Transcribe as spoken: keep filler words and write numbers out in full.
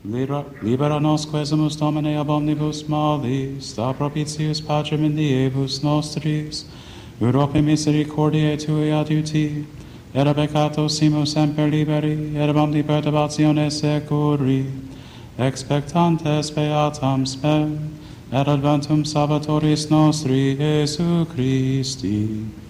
Libera, libera nos quesumus Domine ab omnibus malis, da propitius pacem in diebus nostris, Europe misericordiae Tui adiuti, et ab peccato simus semper liberi, et ab omni perturbatione securi, expectantes beatam spem, et adventum Salvatoris nostri, Iesu Christi.